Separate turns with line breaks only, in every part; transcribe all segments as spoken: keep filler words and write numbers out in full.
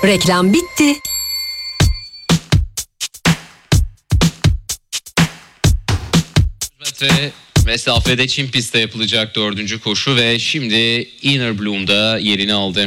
Reklam bitti.
Metre mesafede Çim pistte yapılacak dördüncü koşu ve şimdi Inner Bloom'da yerini aldı.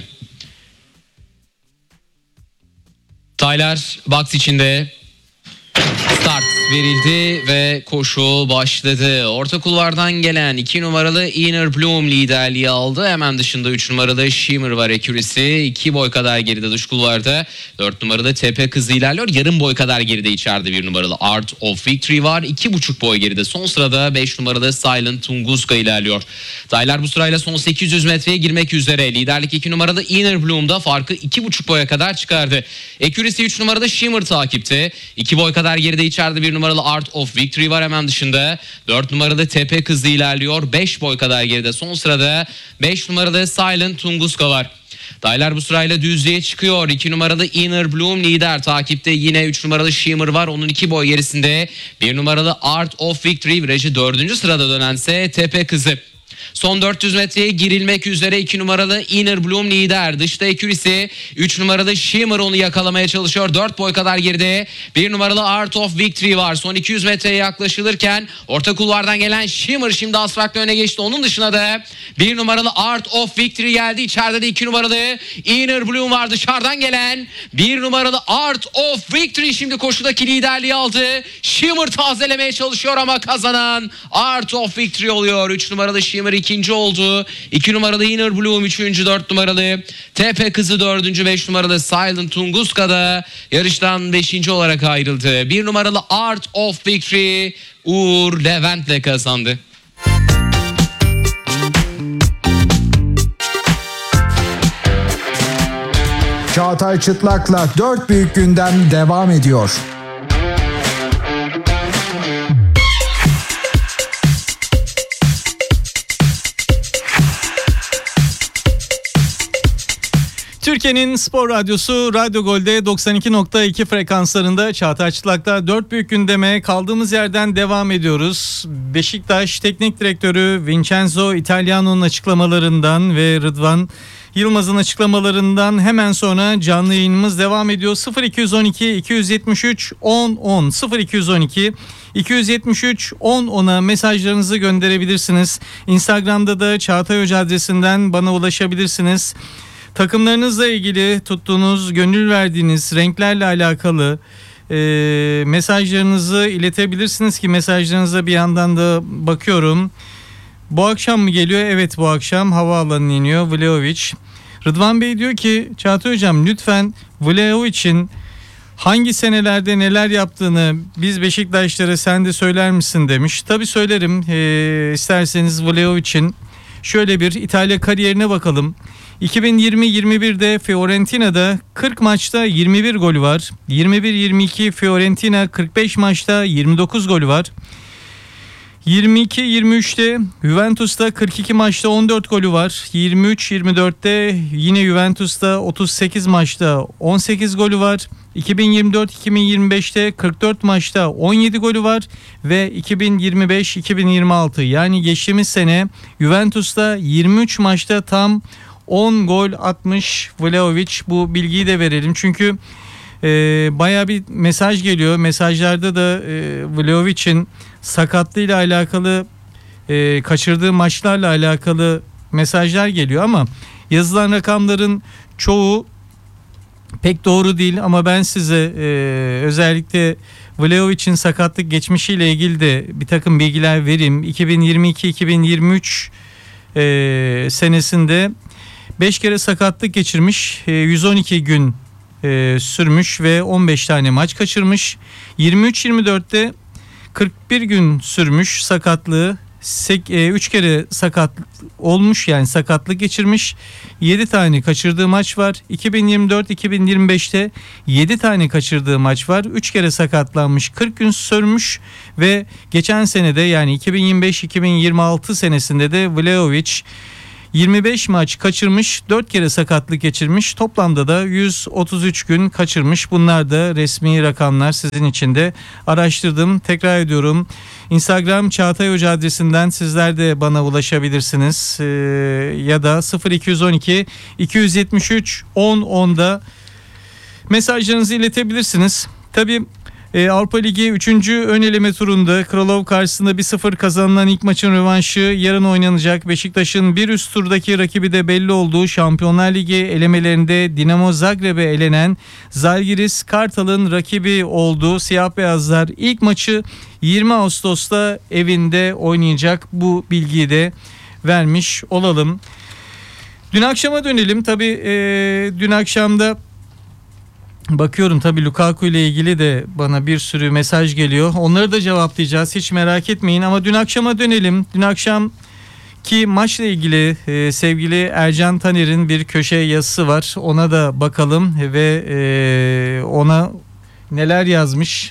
Tyler box içinde, start verildi ve koşu başladı. Orta kulvardan gelen iki numaralı Inner Bloom liderliği aldı. Hemen dışında üç numaralı Shimmer var, Accuracy. iki boy kadar geride dış kulvarda. dört numaralı Tepe Kızı ilerliyor. Yarım boy kadar geride içeride bir numaralı Art of Victory var. iki buçuk boy geride. Son sırada beş numaralı Silent Tunguska ilerliyor. Tyler bu sırayla son sekiz yüz metreye girmek üzere. Liderlik iki numaralı Inner Bloom'da farkı iki buçuk boya kadar çıkardı. Accuracy üç numarada Shimmer takipte. iki boy kadar geride içeride bir numaralı Art of Victory var hemen dışında. dört numaralı Tepe Kızı ilerliyor. beş boy kadar geride. Son sırada beş numaralı Silent Tunguska var. Tyler bu sırayla düzlüğe çıkıyor. iki numaralı Inner Bloom lider. Takipte yine üç numaralı Shimmer var. Onun iki boy gerisinde bir numaralı Art of Victory. Virajı dördüncü sırada dönense Tepe Kızı. Son dört yüz metreye girilmek üzere iki numaralı Inner Bloom lider. Dışta Accuracy, üç numaralı Shimmer onu yakalamaya çalışıyor. dört boy kadar geride bir numaralı Art of Victory var. Son iki yüz metreye yaklaşılırken orta kulvardan gelen Shimmer şimdi asfaltla öne geçti. Onun dışına da bir numaralı Art of Victory geldi. İçeride de iki numaralı Inner Bloom var. Dışarıdan gelen bir numaralı Art of Victory şimdi koşudaki liderliği aldı. Shimmer tazelemeye çalışıyor ama kazanan Art of Victory oluyor. üç numaralı Shimmer ikinci oldu. iki numaralı Inner Bloom üçüncü, dört numaralı Tepe Kızı dördüncü, beş numaralı Silent Tunguska da yarıştan beşinci olarak ayrıldı. bir numaralı Art of Victory Uğur Levent'le kazandı.
Çağatay Çıtlak'la dört büyük gündem devam ediyor.
Türkiye'nin spor radyosu Radyo Gol'de doksan iki nokta iki frekanslarında Çağatay Çıtlak'ta dört büyük gündeme kaldığımız yerden devam ediyoruz. Beşiktaş Teknik Direktörü Vincenzo Italiano'nun açıklamalarından ve Rıdvan Yılmaz'ın açıklamalarından hemen sonra canlı yayınımız devam ediyor. sıfır iki on iki iki yetmiş üç on on sıfır iki on iki iki yetmiş üç on ona mesajlarınızı gönderebilirsiniz. Instagram'da da Çağatay Hoca adresinden bana ulaşabilirsiniz. Takımlarınızla ilgili tuttuğunuz, gönül verdiğiniz renklerle alakalı e, mesajlarınızı iletebilirsiniz ki mesajlarınıza bir yandan da bakıyorum. Bu akşam mı geliyor? Evet, bu akşam havaalanına iniyor Vlahovic. Rıdvan Bey diyor ki Çağatay Hocam lütfen Vlahovic'in hangi senelerde neler yaptığını biz Beşiktaşlara sen de söyler misin demiş. Tabii söylerim. E, isterseniz Vlahovic'in şöyle bir İtalya kariyerine bakalım. iki bin yirmi yirmi birde Fiorentina'da kırk maçta yirmi bir golü var. yirmi bir yirmi iki Fiorentina kırk beş maçta yirmi dokuz golü var. yirmi iki yirmi üçte Juventus'ta kırk iki maçta on dört golü var. yirmi üç yirmi dörtte yine Juventus'ta otuz sekiz maçta on sekiz golü var. iki bin yirmi dört iki bin yirmi beşte kırk dört maçta on yedi golü var ve iki bin yirmi beş iki bin yirmi altı yani geçtiğimiz sene Juventus'ta yirmi üç maçta tam on gol atmış Vlahovic. Bu bilgiyi de verelim çünkü e, baya bir mesaj geliyor. Mesajlarda da e, Vlahovic'in sakatlığıyla alakalı, e, kaçırdığı maçlarla alakalı mesajlar geliyor ama yazılan rakamların çoğu pek doğru değil ama ben size e, özellikle Vlahovic'in sakatlık geçmişiyle ilgili de bir takım bilgiler vereyim. iki bin yirmi iki iki bin yirmi üç e, senesinde beş kere sakatlık geçirmiş, yüz on iki gün e, sürmüş ve on beş tane maç kaçırmış. yirmi üç yirmi dörtte kırk bir gün sürmüş sakatlığı, üç kere sakat olmuş yani sakatlık geçirmiş. yedi tane kaçırdığı maç var. iki bin yirmi dört iki bin yirmi beşte yedi tane kaçırdığı maç var. üç kere sakatlanmış, kırk gün sürmüş ve geçen senede yani iki bin yirmi beş iki bin yirmi altı senesinde de Vlahovic yirmi beş maç kaçırmış, dört kere sakatlık geçirmiş. Toplamda da yüz otuz üç gün kaçırmış. Bunlar da resmi rakamlar, sizin için de araştırdım. Tekrar ediyorum. Instagram Çağatay Hoca adresinden sizler de bana ulaşabilirsiniz. Ee, ya da sıfır iki on iki iki yetmiş üç on onda mesajlarınızı iletebilirsiniz. Tabii e, Avrupa Ligi üçüncü ön eleme turunda Kralov karşısında bir sıfır kazanılan ilk maçın rövanşı yarın oynanacak. Beşiktaş'ın bir üst turdaki rakibi de belli olduğu Şampiyonlar Ligi elemelerinde Dinamo Zagreb'e elenen Zalgiris Kartal'ın rakibi olduğu siyah beyazlar ilk maçı yirmi Ağustos'ta evinde oynayacak. Bu bilgiyi de vermiş olalım. Dün akşama dönelim. Tabii e, dün akşamda bakıyorum, tabii Lukaku ile ilgili de bana bir sürü mesaj geliyor. Onları da cevaplayacağız. Hiç merak etmeyin, ama dün akşama dönelim. Dün akşam ki maçla ilgili e, sevgili Ercan Taner'in bir köşe yazısı var. Ona da bakalım ve e, ona neler yazmış.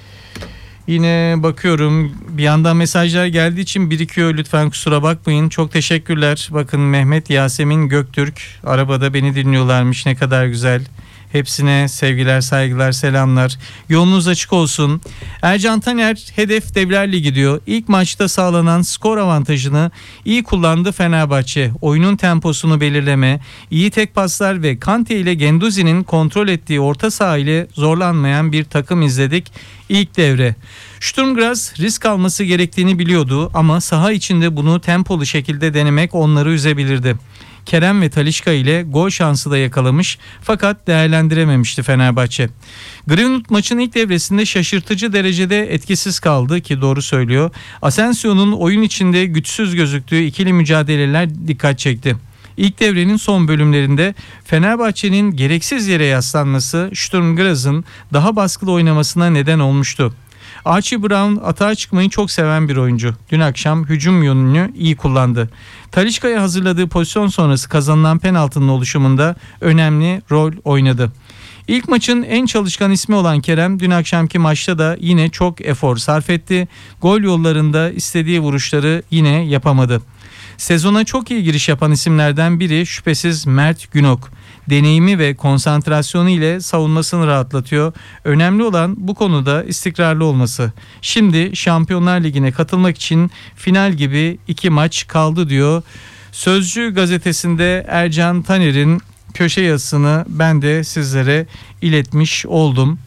Yine bakıyorum, bir yandan mesajlar geldiği için birikiyor, lütfen kusura bakmayın. Çok teşekkürler. Bakın, Mehmet Yasemin Göktürk arabada beni dinliyorlarmış, ne kadar güzel. Hepsine sevgiler, saygılar, selamlar. Yolunuz açık olsun. Ercan Taner, hedef Devler Ligi diyor. İlk maçta sağlanan skor avantajını iyi kullandı Fenerbahçe. Oyunun temposunu belirleme, iyi tek paslar ve Kante ile Genduzi'nin kontrol ettiği orta saha ile zorlanmayan bir takım izledik ilk devre. Sturm Graz risk alması gerektiğini biliyordu ama saha içinde bunu tempolu şekilde denemek onları üzebilirdi. Kerem ve Talisca ile gol şansı da yakalamış fakat değerlendirememişti Fenerbahçe. Greenwood maçın ilk devresinde şaşırtıcı derecede etkisiz kaldı ki doğru söylüyor. Asensio'nun oyun içinde güçsüz gözüktüğü ikili mücadeleler dikkat çekti. İlk devrenin son bölümlerinde Fenerbahçe'nin gereksiz yere yaslanması Sturm Graz'ın daha baskılı oynamasına neden olmuştu. Archie Brown atağa çıkmayı çok seven bir oyuncu. Dün akşam hücum yönünü iyi kullandı. Talisca'ya hazırladığı pozisyon sonrası kazanılan penaltının oluşumunda önemli rol oynadı. İlk maçın en çalışkan ismi olan Kerem dün akşamki maçta da yine çok efor sarf etti. Gol yollarında istediği vuruşları yine yapamadı. Sezona çok iyi giriş yapan isimlerden biri şüphesiz Mert Günok. Deneyimi ve konsantrasyonu ile savunmasını rahatlatıyor. Önemli olan bu konuda istikrarlı olması. Şimdi Şampiyonlar Ligi'ne katılmak için final gibi iki maç kaldı diyor. Sözcü gazetesinde Ercan Taner'in köşe yazısını ben de sizlere iletmiş oldum.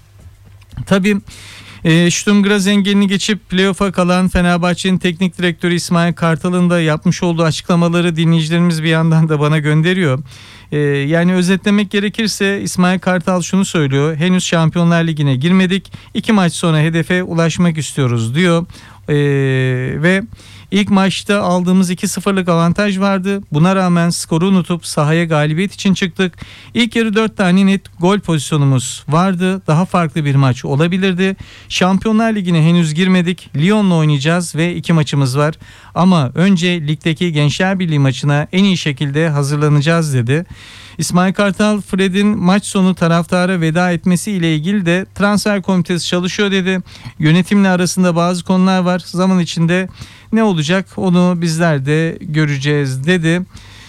Tabii E, Sturm Graz engelini geçip playoff'a kalan Fenerbahçe'nin teknik direktörü İsmail Kartal'ın da yapmış olduğu açıklamaları dinleyicilerimiz bir yandan da bana gönderiyor. E, yani özetlemek gerekirse İsmail Kartal şunu söylüyor: henüz Şampiyonlar Ligi'ne girmedik, iki maç sonra hedefe ulaşmak istiyoruz diyor. E, ve İlk maçta aldığımız iki sıfırlık avantaj vardı. Buna rağmen skoru unutup sahaya galibiyet için çıktık. İlk yarı dört tane net gol pozisyonumuz vardı. Daha farklı bir maç olabilirdi. Şampiyonlar Ligi'ne henüz girmedik. Lyon'la oynayacağız ve iki maçımız var. Ama önce ligdeki Gençler Birliği maçına en iyi şekilde hazırlanacağız dedi. İsmail Kartal, Fred'in maç sonu taraftara veda etmesi ile ilgili de transfer komitesi çalışıyor dedi. Yönetimle arasında bazı konular var. Zaman içinde ne olacak onu bizler de göreceğiz dedi.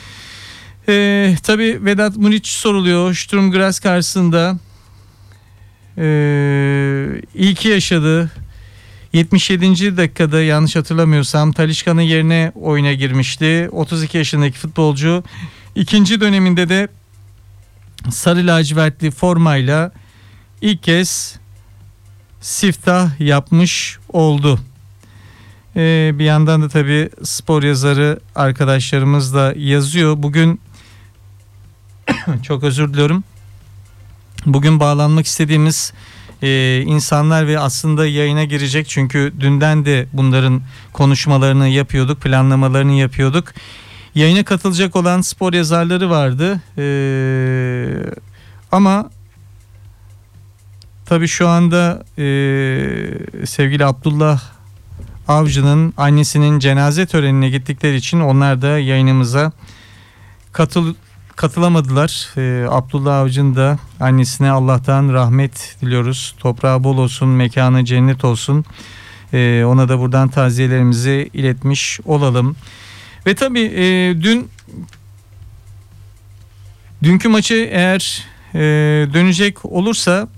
Ee, tabii Vedat Muriç soruluyor. Sturm Graz karşısında ee, ilki yaşadı. yetmiş yedinci dakikada yanlış hatırlamıyorsam Talisca'nın yerine oyuna girmişti. otuz iki yaşındaki futbolcu ikinci döneminde de sarı lacivertli formayla ilk kez siftah yapmış oldu. Ee, bir yandan da tabii spor yazarı arkadaşlarımız da yazıyor. Bugün çok özür diliyorum. Bugün bağlanmak istediğimiz e, insanlar ve aslında yayına girecek. Çünkü dünden de bunların konuşmalarını yapıyorduk, planlamalarını yapıyorduk. Yayına katılacak olan spor yazarları vardı. Ee, ama tabii şu anda e, sevgili Abdullah Avcı'nın annesinin cenaze törenine gittikleri için onlar da yayınımıza katıl katılamadılar. Ee, Abdullah Avcı'nın da annesine Allah'tan rahmet diliyoruz. Toprağı bol olsun, mekanı cennet olsun. Ee, ona da buradan taziyelerimizi iletmiş olalım. Ve tabii e, dün dünkü maçı eğer e, dönecek olursa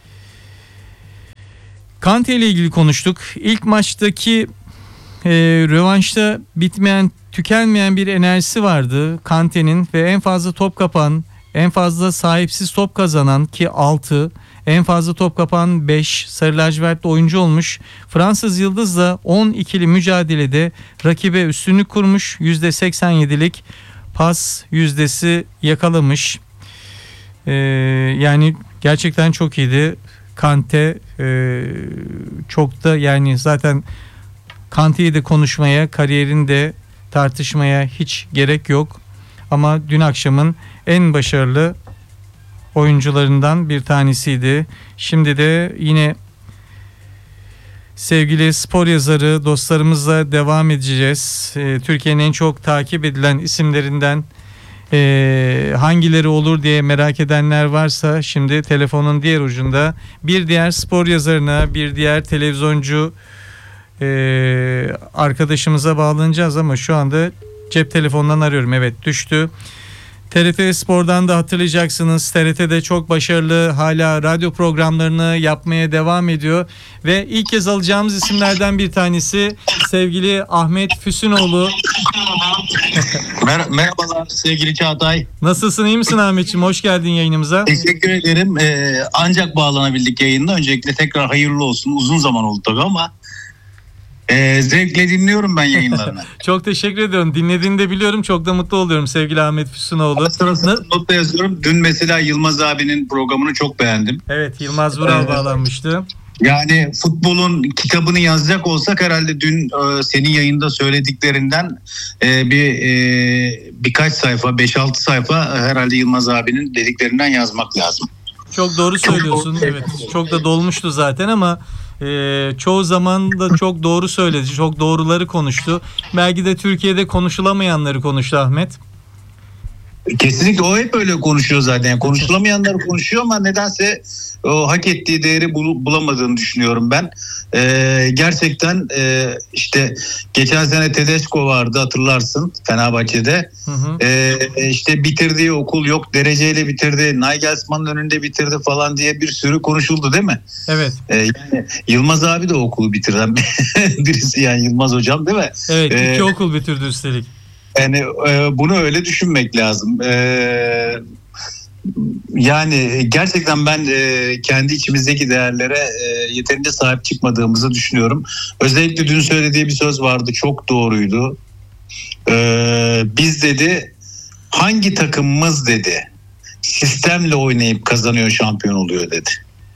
Kante ile ilgili konuştuk. İlk maçtaki e, rövanşta bitmeyen, tükenmeyen bir enerjisi vardı Kante'nin ve en fazla top kapan, En fazla sahipsiz top kazanan ki altı, en fazla top kapan beş sarı lacivertli oyuncu olmuş. Fransız Yıldız da on ikili mücadelede rakibe üstünlük kurmuş. yüzde seksen yedilik pas yüzdesi yakalamış. Ee, yani gerçekten çok iyiydi. Kante e, çok da, yani zaten Kante'yi de konuşmaya, kariyerini de tartışmaya hiç gerek yok. Ama dün akşamın en başarılı oyuncularından bir tanesiydi. Şimdi de yine sevgili spor yazarı dostlarımızla devam edeceğiz. Ee, Türkiye'nin en çok takip edilen isimlerinden e, hangileri olur diye merak edenler varsa şimdi telefonun diğer ucunda bir diğer spor yazarına, bir diğer televizyoncu e, arkadaşımıza bağlanacağız ama şu anda cep telefonundan arıyorum. Evet, düştü. T R T Spor'dan da hatırlayacaksınız. T R T'de çok başarılı, hala radyo programlarını yapmaya devam ediyor. Ve ilk kez alacağımız isimlerden bir tanesi sevgili Ahmet Füsunoğlu.
Mer- Merhabalar sevgili Çağatay.
Nasılsın, iyi misin Ahmetciğim? Hoş geldin yayınımıza.
Teşekkür ederim. Ee, ancak bağlanabildik yayında. Öncelikle tekrar hayırlı olsun. Uzun zaman oldu tabii ama e, zevkle dinliyorum ben yayınlarını.
Çok teşekkür ediyorum. Dinlediğini de biliyorum. Çok da mutlu oluyorum sevgili Ahmet Füsunoğlu.
Sırasında notta yazıyorum. Dün mesela Yılmaz abinin programını çok beğendim.
Evet, Yılmaz Vural
Evet.
bağlanmıştı.
Yani futbolun kitabını yazacak olsak herhalde dün e, senin yayında söylediklerinden e, bir e, birkaç sayfa, beş altı sayfa herhalde Yılmaz abinin dediklerinden yazmak lazım.
Çok doğru söylüyorsun. Evet, çok da dolmuştu zaten ama e, çoğu zaman da çok doğru söyledi. Çok doğruları konuştu. Belki de Türkiye'de konuşulamayanları konuştu Ahmet.
Kesinlikle o hep öyle konuşuyor zaten. Yani konuşulamayanları konuşuyor ama nedense o hak ettiği değeri bul- bulamadığını düşünüyorum ben. Ee, gerçekten e, işte geçen sene Tedesco vardı, hatırlarsın, Fenerbahçe'de.
Hı hı.
Ee, işte bitirdiği okul yok, dereceyle bitirdi, Nagelsmann'ın önünde bitirdi falan diye bir sürü konuşuldu değil mi?
Evet.
Ee, yani Yılmaz abi de okulu bitiren birisi, yani Yılmaz hocam değil mi?
Evet, iki
Ee,
okul bitirdi üstelik.
Yani e, bunu öyle düşünmek lazım. E, yani gerçekten ben e, kendi içimizdeki değerlere e, yeterince sahip çıkmadığımızı düşünüyorum. Özellikle dün söylediği bir söz vardı, çok doğruydu. E, biz dedi, hangi takımımız dedi sistemle oynayıp kazanıyor, şampiyon oluyor dedi.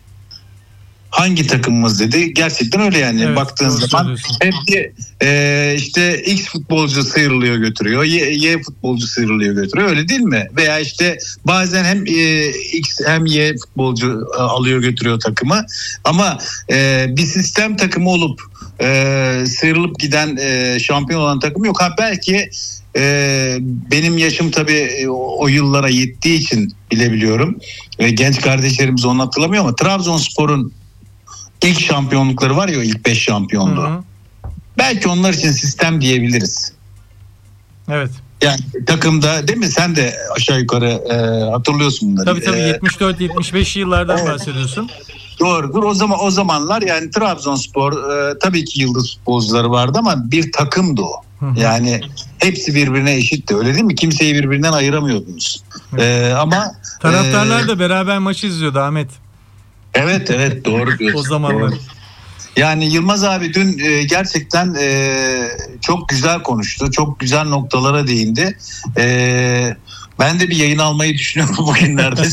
Hangi takımımız dedi. Gerçekten öyle yani.
Evet,
Baktığın
doğru
zaman
söylüyorsun.
hep bir, e, işte X futbolcu sıyrılıyor götürüyor. Y, Y futbolcu sıyrılıyor götürüyor. Öyle değil mi? Veya işte bazen hem e, X hem Y futbolcu e, alıyor götürüyor takımı. Ama e, bir sistem takımı olup e, sıyrılıp giden, e, şampiyon olan takım yok. Ha belki e, benim yaşım tabii e, o, o yıllara yettiği için bilebiliyorum. E, genç kardeşlerimiz onu hatırlamıyor ama Trabzonspor'un İlk şampiyonlukları var ya, o ilk beş şampiyonluğu.
Hı hı.
Belki onlar için sistem diyebiliriz.
Evet.
Yani takımda değil mi? Sen de aşağı yukarı e, hatırlıyorsun bunları.
Tabii tabii
E,
yetmiş dört yetmiş beş yıllardan
Evet.
bahsediyorsun.
Doğrudur. O zaman o zamanlar yani Trabzonspor e, tabii ki yıldız futbolcuları vardı ama bir takımdı o.
Hı hı.
Yani hepsi birbirine eşitti, öyle değil mi? Kimseyi birbirinden ayıramıyordunuz. E, ama
Taraftarlar
e,
da beraber maçı izliyordu Ahmet.
evet evet doğru diyorsun.
O zamanlar.
Doğru. Yani Yılmaz abi dün e, gerçekten e, çok güzel konuştu. Çok güzel noktalara değindi. E, ben de bir yayın almayı düşünüyorum bugünlerde.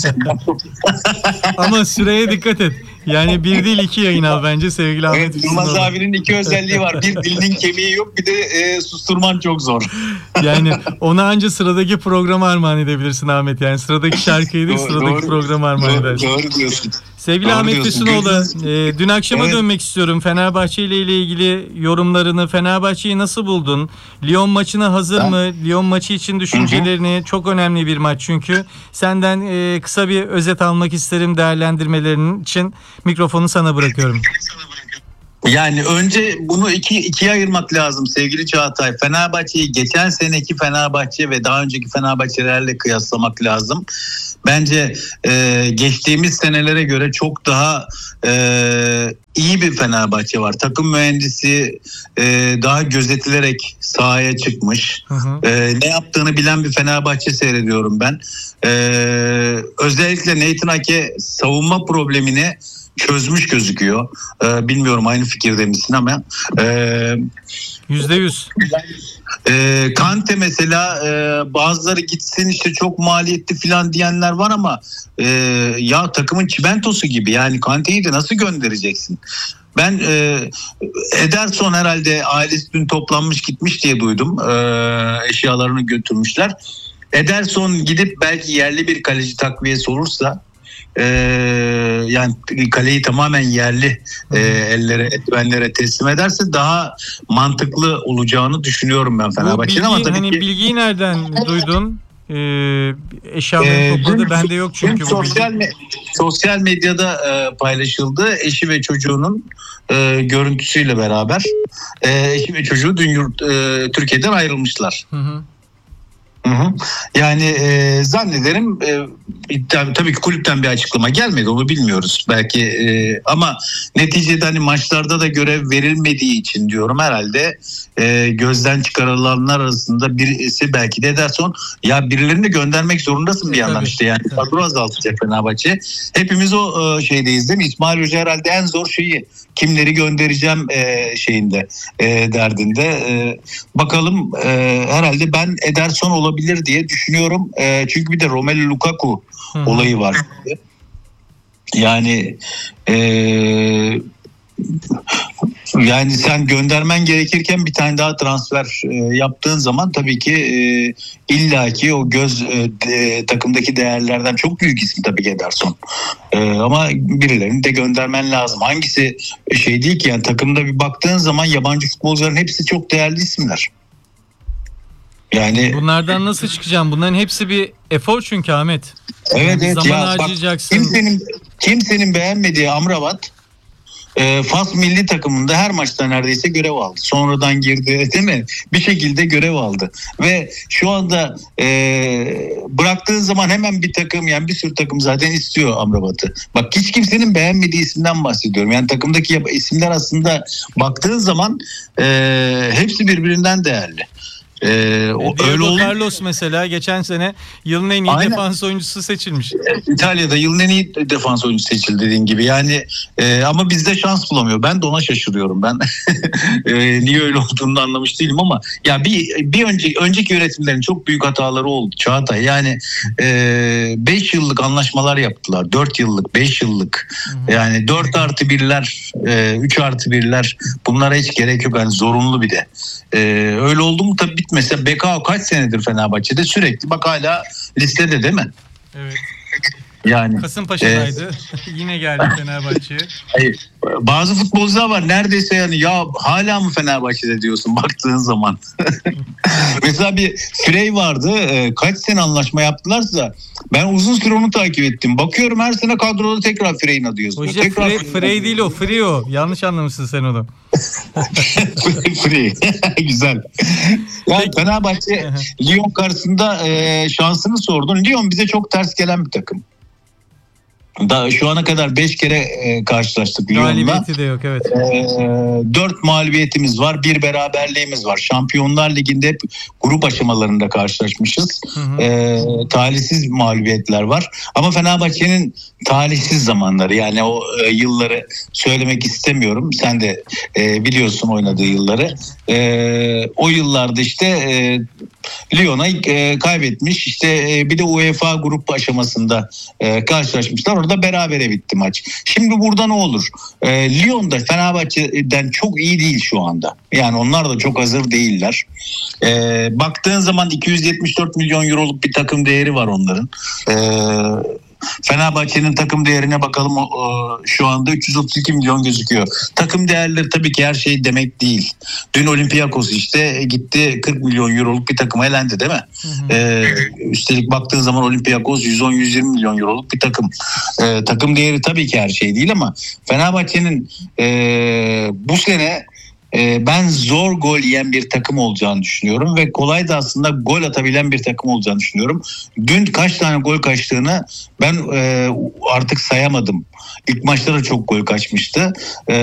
Ama süreye dikkat et. Yani bir değil iki yayın al bence sevgili Ahmet
Evet, Yılmaz
Füsunoğlu.
abinin iki özelliği var. Bir, dilinin kemiği yok, bir de e, susturman çok zor.
Yani ona anca sıradaki programı armağan edebilirsin Ahmet. Yani sıradaki şarkıyı değil,
Doğru,
sıradaki
doğru.
programı armağan
Doğru,
edersin.
doğru diyorsun.
Sevgili
Doğru
Ahmet
diyorsun.
Füsunoğlu, e, dün akşama
Evet.
dönmek istiyorum. Fenerbahçe ile ilgili yorumlarını, Fenerbahçe'yi nasıl buldun? Lyon maçına hazır
Ben-
mı? Lyon maçı için düşüncelerini, çok önemli bir maç çünkü. Senden e, kısa bir özet almak isterim değerlendirmelerin için. Mikrofonu sana bırakıyorum.
Yani önce bunu iki ikiye ayırmak lazım sevgili Çağatay. Fenerbahçe'yi geçen seneki Fenerbahçe ve daha önceki Fenerbahçelerle kıyaslamak lazım. bence e, geçtiğimiz senelere göre çok daha e, iyi bir Fenerbahçe var. Takım mühendisi e, daha gözetilerek sahaya çıkmış.
Hı hı.
E, ne yaptığını bilen bir Fenerbahçe seyrediyorum ben. E, özellikle Nathan Ake savunma problemini çözmüş gözüküyor. E, bilmiyorum aynı fikirde misin ama e,
Yüzde yüz.
e, Kante mesela e, bazıları gitsin işte çok maliyetli falan diyenler var ama e, ya takımın çimentosu gibi, yani Kante'yi de nasıl göndereceksin? Ben e, Ederson herhalde ailesi dün toplanmış gitmiş diye duydum. E, eşyalarını götürmüşler. Ederson gidip belki yerli bir kaleci takviyesi olursa, Ee, yani kaleyi tamamen yerli e, ellere, etmenlere teslim ederse daha mantıklı olacağını düşünüyorum ben Fenerbahçe'nin. Ama tabii
hani
ki
bilgiyi nereden duydun? Ee, eşyalarını
Ee,
topladı.
dün-
Bende yok çünkü
dün
bu
sosyal
bilgi.
me- sosyal medyada e, paylaşıldı. Eşi ve çocuğunun e, görüntüsüyle beraber e, eşi ve çocuğu dün yurt, e, Türkiye'den ayrılmışlar.
Hı hı.
Hı hı. Yani e, zannederim e, tabii, tabii ki kulüpten bir açıklama gelmedi, onu bilmiyoruz belki e, ama neticede hani maçlarda da görev verilmediği için diyorum herhalde e, gözden çıkarılanlar arasında birisi belki de Ederson. Ya birilerini de göndermek zorundasın bir
E,
yandan
tabii.
işte, yani
Tabii.
kadro azaltacak Fenerbahçe. Hepimiz o e, şeydeyiz değil mi? İsmail Hoca herhalde en zor şeyi, kimleri göndereceğim e, şeyinde e, derdinde. E, bakalım e, herhalde ben Ederson olabilir diye düşünüyorum. E, çünkü bir de Romelu Lukaku
Hı hı.
olayı var. Yani e, yani sen göndermen gerekirken bir tane daha transfer e, yaptığın zaman tabii ki e, illaki o göz e, de, takımdaki değerlerden çok büyük isim tabii ki Ederson. E, ama birilerini de göndermen lazım. Hangisi şey değil ki, yani takımda bir baktığın zaman yabancı futbolcuların hepsi çok değerli isimler. Yani
Bunlardan nasıl çıkacağım? Bunların hepsi bir efor çünkü Ahmet.
evet
Yani
evet
zaman
ya, bak,
harcayacaksın.
kimsenin kimsenin beğenmediği Amrabat e, Fas milli takımında her maçta neredeyse görev aldı. Sonradan girdi değil mi? Bir şekilde görev aldı. Ve şu anda e, bıraktığın zaman hemen bir takım, yani bir sürü takım zaten istiyor Amrabat'ı. Bak, hiç kimsenin beğenmediği isimden bahsediyorum. Yani takımdaki isimler aslında baktığın zaman e, hepsi birbirinden değerli. Ee, o,
Diego
öyle oldu.
Carlos mesela geçen sene yılın en iyi
Aynen.
defans oyuncusu seçilmiş.
İtalya'da yılın en iyi defans oyuncusu seçildi dediğin gibi. Yani e, ama bizde şans bulamıyor. Ben de ona şaşırıyorum. Ben e, niye öyle olduğunu da anlamış değilim ama ya bir bir önce önceki yönetimlerin çok büyük hataları oldu Çağatay. Yani beş yıllık anlaşmalar yaptılar. dört yıllık, beş yıllık.
Hı-hı.
Yani dört artı birler, üç artı birler, bunlara hiç gerek yok. Yani zorunlu bir de. Ee, öyle oldu mu tabii bitmese. Bekao kaç senedir Fenerbahçe'de, sürekli bak hala listede değil mi?
Evet.
Yani
Kasımpaşa'daydı. E, Yine geldi Fenerbahçe'ye.
Hayır. Bazı futbolcular var neredeyse yani ya hala mı Fenerbahçe'de diyorsun baktığın zaman. Mesela bir Frey vardı. E, kaç sene anlaşma yaptılarsa ben uzun süre onu takip ettim. Bakıyorum her sene kadroda tekrar Frey'in adı yazıyor.
Hoca
Tekrar
Frey, Frey değil o. Frio. Yanlış anlamışsın sen onu.
Frey. Güzel. Ya
Peki.
Fenerbahçe Lyon karşısında e, şansını sordun. Lyon bize çok ters gelen bir takım. Da şu ana kadar beş kere e, karşılaştık Lyon'la.
Galibiyeti de yok, evet.
E, dört mağlubiyetimiz var, bir beraberliğimiz var. Şampiyonlar Ligi'nde hep grup aşamalarında karşılaşmışız.
Hı hı.
E, talihsiz mağlubiyetler var. Ama Fenerbahçe'nin talihsiz zamanları, yani o e, yılları söylemek istemiyorum. Sen de e, biliyorsun oynadığı yılları. E, o yıllarda işte e, Lyon'a e, kaybetmiş. İşte e, bir de UEFA grup aşamasında e, karşılaşmışlar. Orada berabere bitti maç. Şimdi burada ne olur? E, Lyon da Fenerbahçe'den çok iyi değil şu anda. Yani onlar da çok hazır değiller. E, baktığın zaman iki yüz yetmiş dört milyon euroluk bir takım değeri var onların. E, Fenerbahçe'nin takım değerine bakalım, o, o, şu anda üç yüz otuz iki milyon gözüküyor. Takım değerleri tabii ki her şey demek değil. Dün Olympiakos işte gitti kırk milyon euroluk bir takıma elendi değil mi?
Hı hı.
Ee, üstelik baktığın zaman Olympiakos yüz on yüz yirmi milyon euroluk bir takım. Ee, takım değeri tabii ki her şey değil ama Fenerbahçe'nin e, bu sene e, ben zor gol yiyen bir takım olacağını düşünüyorum ve kolay da aslında gol atabilen bir takım olacağını düşünüyorum. Dün kaç tane gol kaçtığını ben e, artık sayamadım. İlk maçta da çok gol kaçmıştı. E,